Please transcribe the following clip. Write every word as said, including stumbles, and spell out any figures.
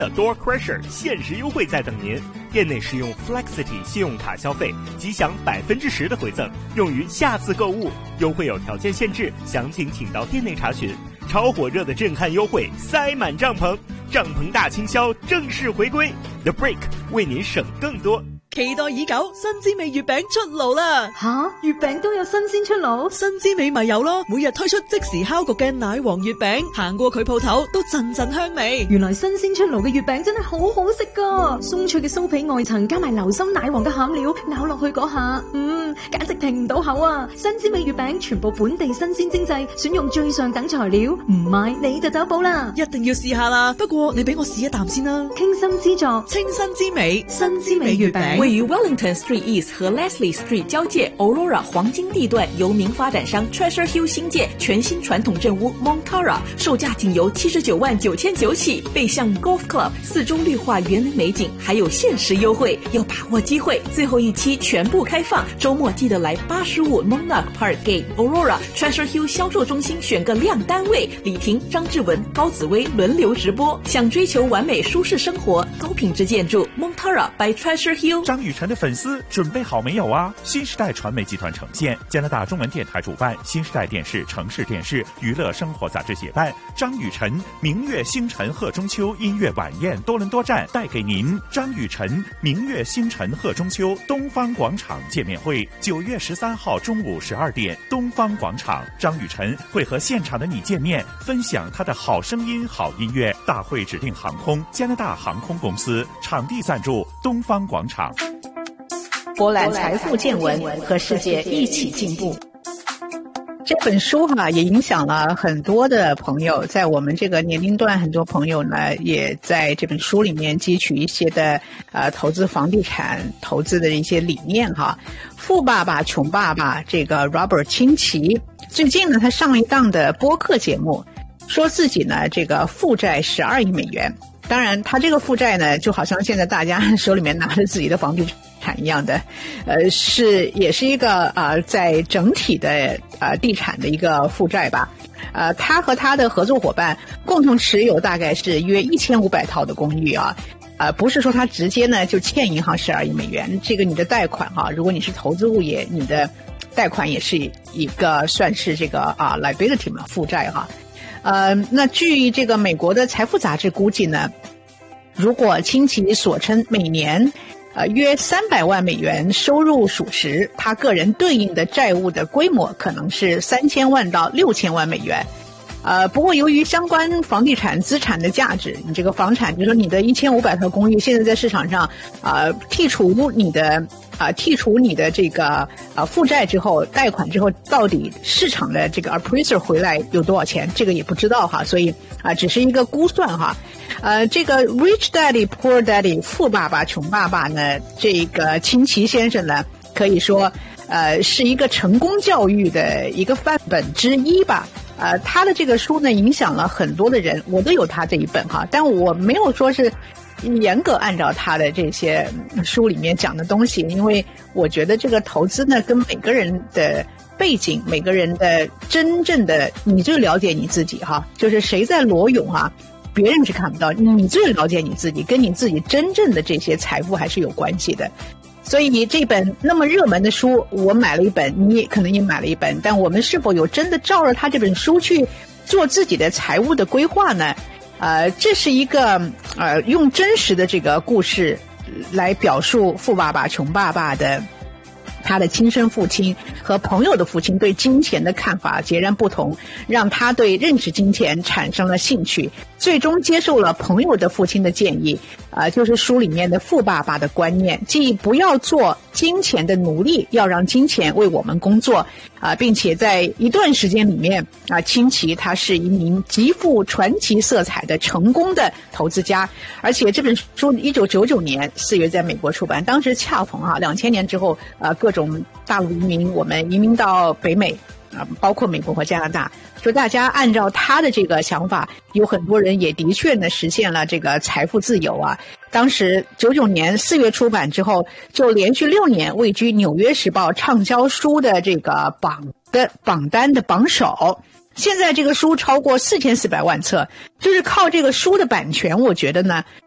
的 Door Crusher 限时优惠在等您，店内使用 Flexity 信用卡消费即享百分之十的回赠，用于下次购物。优惠有条件限制，详情请到店内查询。超火热的震撼优惠，塞满帐篷，帐篷大清销正式回归 ，The Break 为您省更多。 期待已久，新滋味月餅出爐啦！ 吓，月餅都有新鮮出爐？ 新滋味咪有咯，每日推出即時烤焗嘅奶黃月餅，行過佢鋪頭都陣陣香味。 原來新鮮出爐嘅月餅真係好好食噶，鬆脆嘅酥皮外層加埋流心奶黃嘅餡料，咬落去嗰下，嗯，簡直停唔到口啊！新滋味月餅全部本地新鮮精製，選用最上等材料，唔買你就走寶啦！ 一定要試下啦！不過你俾我試一啖先啦。 傾心之作， 清新之美， 新滋味月餅。 位於 Wellington Street East 和 Leslie Street 交界 Aurora 黃金地段，由名發展商 Treasure Hill 新建全新傳統鎮屋 Montara， 售價僅由七十九萬九千九起，背向 Golf Club， 四周綠化園林美景，還有限時優惠，要把握機會，最後一期全部開放，周末記得來八十五 Monarch Park Gate Aurora Treasure Hill 銷售中心選個亮單位，李婷、張志文、高紫薇輪流直播。想追求完美舒適生活，高品質建築 Montara by Treasure Hill。 張雨晨的粉絲準備好沒有啊？新時代傳媒集團呈現，加拿大中文電台主辦，新時代電視、城市電視娛樂生活雜誌協辦，張雨晨明月星辰賀中秋音樂晚宴多倫多站帶給您張雨晨明月星辰賀中秋東方廣場見面會，九月十三號中午十二點，東方廣場，張雨晨會和現場的你見面，分享他的好聲音、好音樂。大會指定航空加拿大航空公司，場地贊助東方廣場。 博覽財富見聞，和世界一起進步。這本書哈、啊、也影響了很多的朋友，在我們這個年齡段，很多朋友呢也在這本書裡面汲取一些的呃投資房地產投資的一些理念哈。富爸爸窮爸爸這個 Robert 清崎最近呢，他上了一檔的播客節目，說自己呢這個負債十二億美元。當然，他這個負債呢，就好像現在大家手裡面拿着自己的房地產一樣的，呃，是也是一個呃，在整體的呃地產的一個負債吧。呃，他和他的合作夥伴共同持有大概是約一千五百套的公寓啊。呃，不是說他直接呢就欠銀行十二億美元，這個你的貸款哈、啊，如果你是投資物業，你的貸款也是一個算是這個啊 liability 嘛，負債哈。呃，那據這個美國的財富雜誌估計呢，如果清崎所稱每年呃約三百萬美元收入屬實，他個人對應的債務的規模可能是三千萬到六千萬美元。呃，不過由於相關房地產資產的價值，你這個房產，比如說你的一千五百套公寓，現在在市場上，呃，剔除你的啊、呃，剔除你的這個啊、呃、負債之後，貸款之後，到底市場的這個 appraiser 回來有多少錢，這個也不知道哈，所以啊、呃，只是一個估算哈。呃，這個 Rich Daddy Poor Daddy 富爸爸窮爸爸呢，這個清崎先生呢，可以說呃是一個成功教育的一個範本之一吧。呃，他的這個書呢，影響了很多的人，我都有他這一本哈，但我沒有說是嚴格按照他的這些書裡面講的東西，因為我覺得這個投資呢，跟每個人的背景、每個人的真正的，你最了解你自己哈，就是誰在裸泳啊，別人是看不到，你最了解你自己，跟你自己真正的這些財富還是有關係的。所以你這本那麼熱門的書，我買了一本，你也可能也買了一本，但我們是否有真的照着他這本書去做自己的財務的規劃呢？呃，這是一個呃用真實的這個故事來表述富爸爸窮爸爸的他的親生父親和朋友的父親對金錢的看法截然不同，讓他對認識金錢產生了興趣，最終接受了朋友的父親的建議，呃，就是書裡面的富爸爸的觀念，即不要做金錢的奴隸，要讓金錢為我們工作，啊、呃，並且在一段時間裡面，啊、呃，清崎他是一名極富傳奇色彩的成功的投資家，而且這本書一九九九年四月在美國出版，當時恰逢啊兩千年之後，呃，各種大陸移民，我們移民到北美。啊，包括美國和加拿大，說大家按照他的這個想法，有很多人也的確呢實現了這個財富自由啊。當時九九年四月出版之後，就連續六年位居《紐約時報》暢銷書的這個榜的榜單的榜首。現在這個書超過四千四百萬冊，就是靠這個書的版權，我覺得呢，